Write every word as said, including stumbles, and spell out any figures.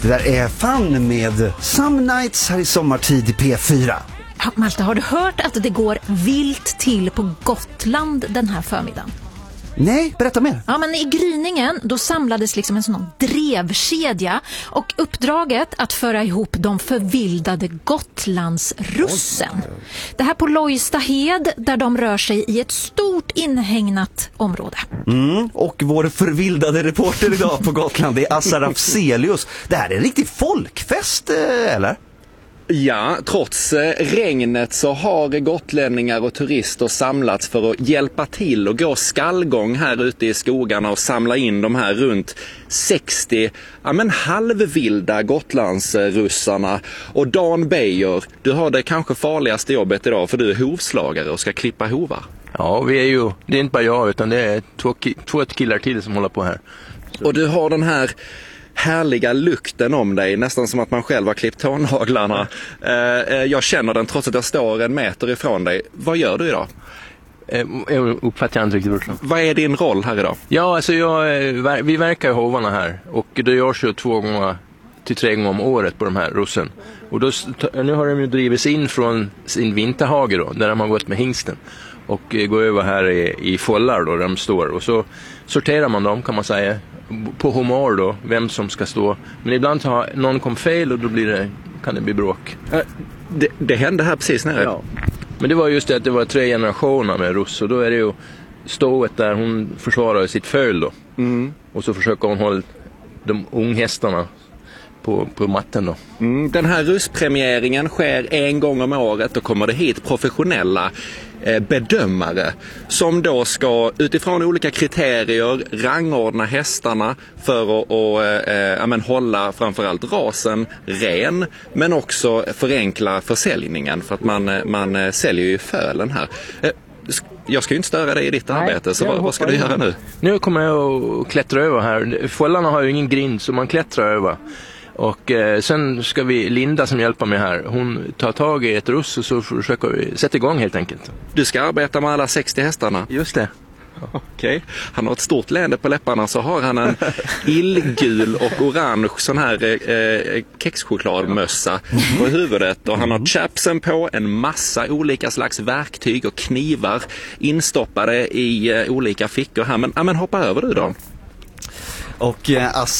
Det där är Fan med Some Nights här i sommartid i P fyra. Ja, Malte, har du hört att det går vilt till på Gotland den här förmiddagen? Nej, berätta mer. Ja, men i gryningen då samlades liksom en sån drevkedja och uppdraget att föra ihop de förvildade Gotlandsrussen. Det här på Lojstahed där de rör sig i ett stort inhägnat område. Mm, och vår förvildade reporter idag på Gotland är Assar Afzelius. Det här är en riktig folkfest, eller? Ja, trots regnet så har gotlänningar och turister samlats för att hjälpa till och gå skallgång här ute i skogarna och samla in de här runt sextio ja, men halvvilda Gotlandsrussarna. Och Dan Beijer, du har det kanske farligaste jobbet idag för du är hovslagare och ska klippa hovar. Ja, vi är ju, det är inte bara jag utan det är två, två killar till som håller på här. Så. Och du har den här härliga lukten om dig, nästan som att man själv har klippt tånaglarna. Eh, jag känner den trots att jag står en meter ifrån dig. Vad gör du idag? Eh, jag uppfattar jag inte riktigt bort. Vad är din roll här idag? Ja, alltså jag, vi verkar i hovarna här och det görs ju två gånger till tre gånger om året på de här russen. Och då, nu har de ju drivits in från sin vinterhage då, där de har gått med hingsten. Och eh, går över här i, i follar då, där de står. Och så sorterar man dem, kan man säga, på humor då, vem som ska stå. Men ibland har någon kom fel och då blir det, kan det bli bråk. Det, det hände här precis när. Ja. Men det var just det att det var tre generationer med russ och då är det ju stået där hon försvarar sitt föl då. Mm. Och så försöker hon hålla de unghästarna på, på matten då. Mm, den här russpremieringen sker en gång om året och kommer det hit professionella eh, bedömare som då ska utifrån olika kriterier rangordna hästarna för att och, eh, ja, men hålla framförallt rasen ren men också förenkla försäljningen för att man, man säljer ju fölen här. Eh, Jag ska ju inte störa dig i ditt Nej, arbete, så vad, vad ska du göra nu? Nu kommer jag att klättra över här. Fållarna har ju ingen grind så man klättrar över. Och eh, sen ska vi, Linda som hjälper mig här, hon tar tag i ett russ och så försöker vi sätta igång helt enkelt. Du ska arbeta med alla sextio hästarna? Just det. Okej. Okay. Han har ett stort leende på läpparna, så har han en illgul och orange sån här eh, kexchokladmössa på huvudet och han har chapsen på, en massa olika slags verktyg och knivar instoppade i eh, olika fickor här. Men, ja, men hoppa över du då. Och eh,